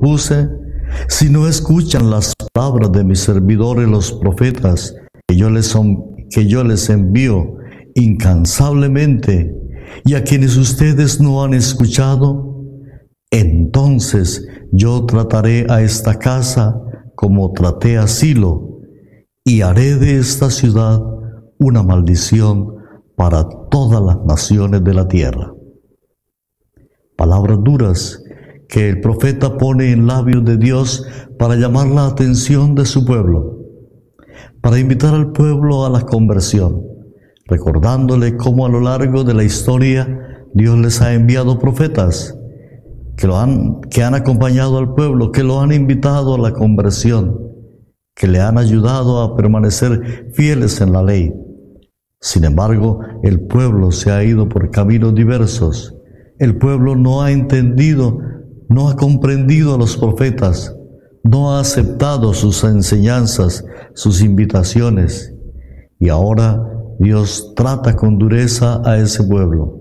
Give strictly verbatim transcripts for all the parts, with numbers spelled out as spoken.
propuse, si no escuchan las palabras de mis servidores los profetas, que yo les, que yo les envío incansablemente, y a quienes ustedes no han escuchado, entonces yo trataré a esta casa como traté a Silo, y haré de esta ciudad una maldición para todas las naciones de la tierra. Palabras duras que el profeta pone en labios de Dios para llamar la atención de su pueblo, para invitar al pueblo a la conversión, recordándole cómo a lo largo de la historia Dios les ha enviado profetas que, lo han, que han acompañado al pueblo, que lo han invitado a la conversión, que le han ayudado a permanecer fieles en la ley. Sin embargo, el pueblo se ha ido por caminos diversos. El pueblo no ha entendido, no ha comprendido a los profetas, no ha aceptado sus enseñanzas, sus invitaciones. Y ahora Dios trata con dureza a ese pueblo.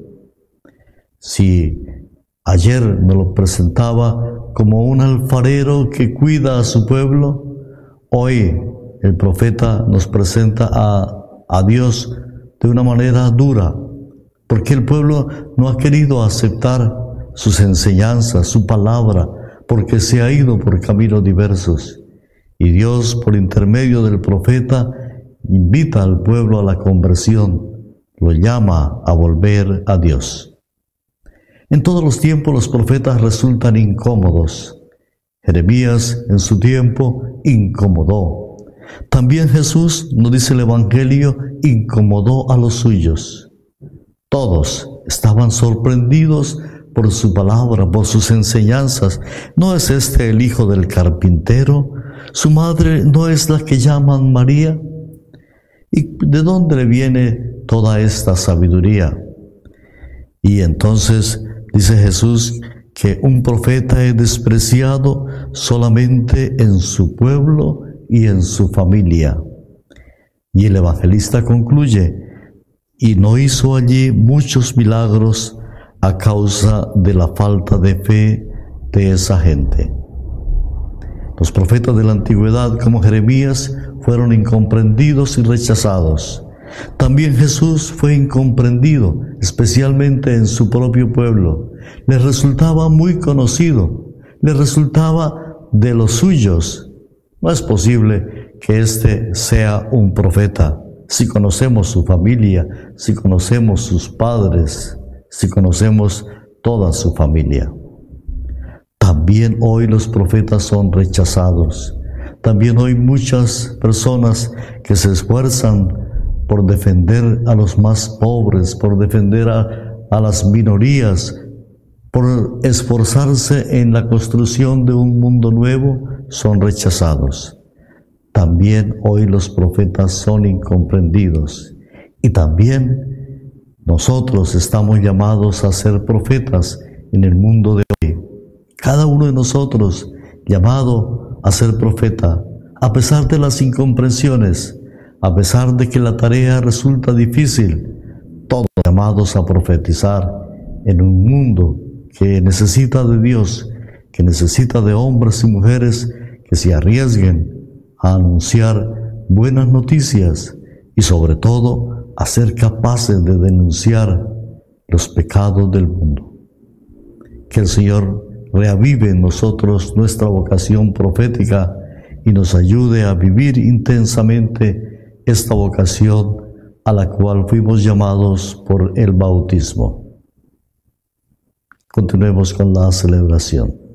Si ayer nos lo presentaba como un alfarero que cuida a su pueblo, hoy el profeta nos presenta a, a Dios de una manera dura, porque el pueblo no ha querido aceptar sus enseñanzas, su palabra, porque se ha ido por caminos diversos. Y Dios, por intermedio del profeta, invita al pueblo a la conversión, lo llama a volver a Dios. En todos los tiempos los profetas resultan incómodos. Jeremías en su tiempo incomodó. También Jesús, nos dice el Evangelio, incomodó a los suyos. Todos estaban sorprendidos por su palabra, por sus enseñanzas. ¿No es este el hijo del carpintero? ¿Su madre no es la que llaman María? ¿Y de dónde le viene toda esta sabiduría? Y entonces dice Jesús que un profeta es despreciado solamente en su pueblo y en su familia. Y el evangelista concluye, y no hizo allí muchos milagros a causa de la falta de fe de esa gente. Los profetas de la antigüedad, como Jeremías, fueron incomprendidos y rechazados. También Jesús fue incomprendido, especialmente en su propio pueblo. Les resultaba muy conocido, les resultaba de los suyos. No es posible que éste sea un profeta. Si conocemos su familia, si conocemos sus padres, si conocemos toda su familia. También hoy los profetas son rechazados. También hoy muchas personas que se esfuerzan por defender a los más pobres, por defender a, a las minorías, por esforzarse en la construcción de un mundo nuevo, son rechazados. También hoy los profetas son incomprendidos. Y también nosotros estamos llamados a ser profetas en el mundo de hoy. Cada uno de nosotros llamado a ser profeta, a pesar de las incomprensiones, a pesar de que la tarea resulta difícil, todos llamados a profetizar en un mundo que necesita de Dios, que necesita de hombres y mujeres que se arriesguen a anunciar buenas noticias y sobre todo a ser capaces de denunciar los pecados del mundo. Que el Señor reavive en nosotros nuestra vocación profética y nos ayude a vivir intensamente esta vocación a la cual fuimos llamados por el bautismo. Continuemos con la celebración.